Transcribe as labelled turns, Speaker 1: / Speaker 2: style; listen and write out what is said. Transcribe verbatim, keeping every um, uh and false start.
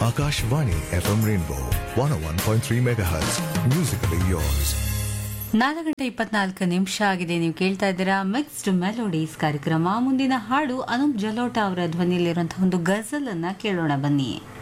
Speaker 1: Akashvani F M Rainbow one oh one point three megahertz. Musically yours.
Speaker 2: ನಾಲ್ಕು ಗಂಟೆ ಇಪ್ಪತ್ನಾಲ್ಕು ನಿಮಿಷ ಆಗಿದೆ. ನೀವು ಕೇಳ್ತಾ ಇದ್ದೀರಾ ಮಿಕ್ಸ್ಡ್ ಮೆಲೋಡೀಸ್ ಕಾರ್ಯಕ್ರಮ. ಮುಂದಿನ ಹಾಡು ಅನೂಪ್ ಜಲೋಟಾ ಅವರ ಧ್ವನಿಯಲ್ಲಿರುವಂತಹ ಒಂದು ಗಜಲ್ ಅನ್ನ ಕೇಳೋಣ ಬನ್ನಿ.